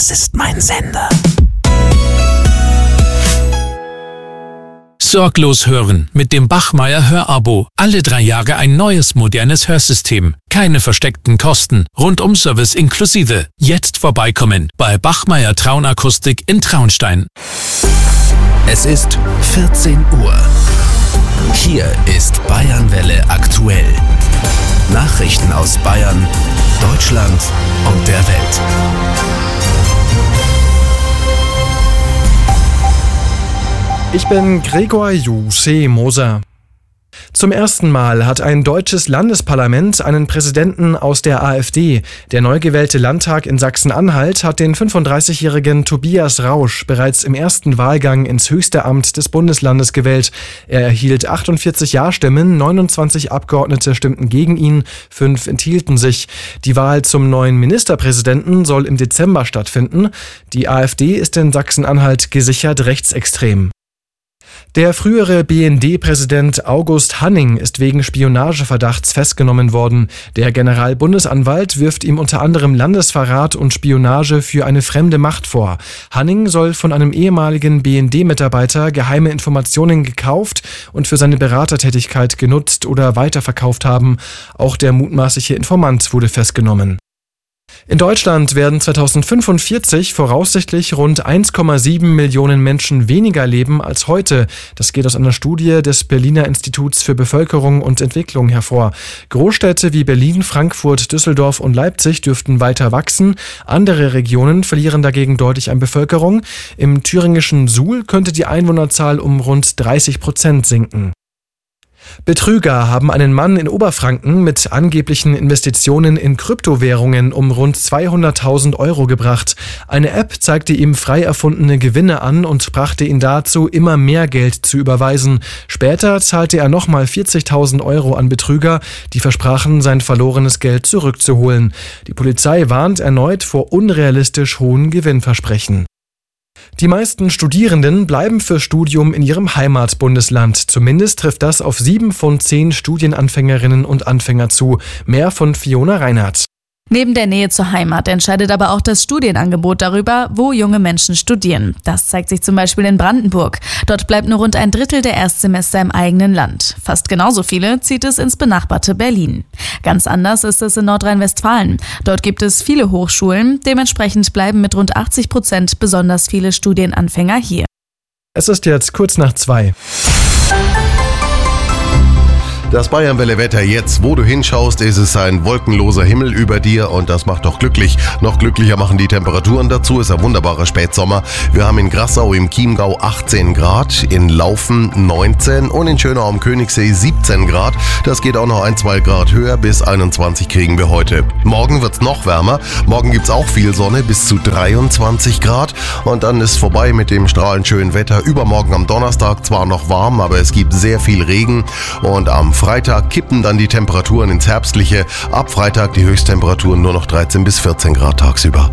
Das ist mein Sender. Sorglos hören mit dem Bachmeier Hörabo. Alle 3 Jahre ein neues, modernes Hörsystem. Keine versteckten Kosten. Rundum-Service inklusive. Jetzt vorbeikommen bei Bachmeier Traunakustik in Traunstein. Es ist 14 Uhr. Hier ist Bayernwelle aktuell. Nachrichten aus Bayern, Deutschland und der Welt. Ich bin Gregor Jusse-Moser. Zum ersten Mal hat ein deutsches Landesparlament einen Präsidenten aus der AfD. Der neu gewählte Landtag in Sachsen-Anhalt hat den 35-jährigen Tobias Rausch bereits im ersten Wahlgang ins höchste Amt des Bundeslandes gewählt. Er erhielt 48 Ja-Stimmen, 29 Abgeordnete stimmten gegen ihn, 5 enthielten sich. Die Wahl zum neuen Ministerpräsidenten soll im Dezember stattfinden. Die AfD ist in Sachsen-Anhalt gesichert rechtsextrem. Der frühere BND-Präsident August Hanning ist wegen Spionageverdachts festgenommen worden. Der Generalbundesanwalt wirft ihm unter anderem Landesverrat und Spionage für eine fremde Macht vor. Hanning soll von einem ehemaligen BND-Mitarbeiter geheime Informationen gekauft und für seine Beratertätigkeit genutzt oder weiterverkauft haben. Auch der mutmaßliche Informant wurde festgenommen. In Deutschland werden 2045 voraussichtlich rund 1,7 Millionen Menschen weniger leben als heute. Das geht aus einer Studie des Berliner Instituts für Bevölkerung und Entwicklung hervor. Großstädte wie Berlin, Frankfurt, Düsseldorf und Leipzig dürften weiter wachsen. Andere Regionen verlieren dagegen deutlich an Bevölkerung. Im thüringischen Suhl könnte die Einwohnerzahl um rund 30% sinken. Betrüger haben einen Mann in Oberfranken mit angeblichen Investitionen in Kryptowährungen um rund 200.000 Euro gebracht. Eine App zeigte ihm frei erfundene Gewinne an und brachte ihn dazu, immer mehr Geld zu überweisen. Später zahlte er nochmal 40.000 Euro an Betrüger, die versprachen, sein verlorenes Geld zurückzuholen. Die Polizei warnt erneut vor unrealistisch hohen Gewinnversprechen. Die meisten Studierenden bleiben fürs Studium in ihrem Heimatbundesland. Zumindest trifft das auf 7 von 10 Studienanfängerinnen und Anfänger zu. Mehr von Fiona Reinhardt. Neben der Nähe zur Heimat entscheidet aber auch das Studienangebot darüber, wo junge Menschen studieren. Das zeigt sich zum Beispiel in Brandenburg. Dort bleibt nur rund 1/3 der Erstsemester im eigenen Land. Fast genauso viele zieht es ins benachbarte Berlin. Ganz anders ist es in Nordrhein-Westfalen. Dort gibt es viele Hochschulen. Dementsprechend bleiben mit rund 80% besonders viele Studienanfänger hier. Es ist jetzt kurz nach 2. Das Bayernwelle-Wetter jetzt, wo du hinschaust, ist es ein wolkenloser Himmel über dir und das macht doch glücklich. Noch glücklicher machen die Temperaturen dazu, ist ein wunderbarer Spätsommer. Wir haben in Grassau im Chiemgau 18 Grad, in Laufen 19 und in Schönau am Königssee 17 Grad. Das geht auch noch 1-2 Grad höher, bis 21 kriegen wir heute. Morgen wird's noch wärmer, morgen gibt's auch viel Sonne, bis zu 23 Grad und dann ist vorbei mit dem strahlend schönen Wetter. Übermorgen am Donnerstag zwar noch warm, aber es gibt sehr viel Regen und am Freitag kippen dann die Temperaturen ins Herbstliche. Ab Freitag die Höchsttemperaturen nur noch 13 bis 14 Grad tagsüber.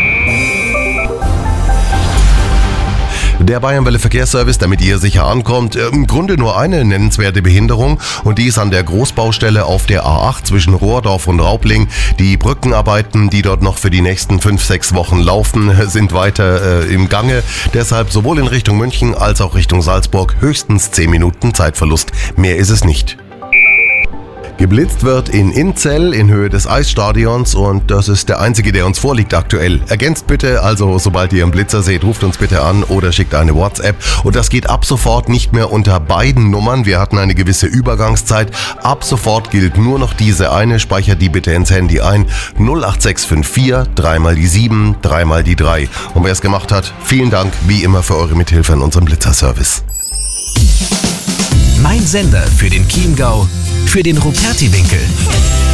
Der Bayernwelle Verkehrsservice, damit ihr sicher ankommt, im Grunde nur eine nennenswerte Behinderung und die ist an der Großbaustelle auf der A8 zwischen Rohrdorf und Raubling. Die Brückenarbeiten, die dort noch für die nächsten 5-6 Wochen laufen, sind weiter im Gange. Deshalb sowohl in Richtung München als auch Richtung Salzburg höchstens 10 Minuten Zeitverlust. Mehr ist es nicht. Geblitzt wird in Inzell in Höhe des Eisstadions und das ist der einzige, der uns vorliegt aktuell. Ergänzt bitte, also sobald ihr einen Blitzer seht, ruft uns bitte an oder schickt eine WhatsApp. Und das geht ab sofort nicht mehr unter beiden Nummern. Wir hatten eine gewisse Übergangszeit. Ab sofort gilt nur noch diese eine. Speichert die bitte ins Handy ein. 08654 3 mal die 7, 3 mal die 3. Und wer es gemacht hat, vielen Dank wie immer für eure Mithilfe in unserem Blitzerservice. Mein Sender für den Chiemgau, für den Ruperti-Winkel.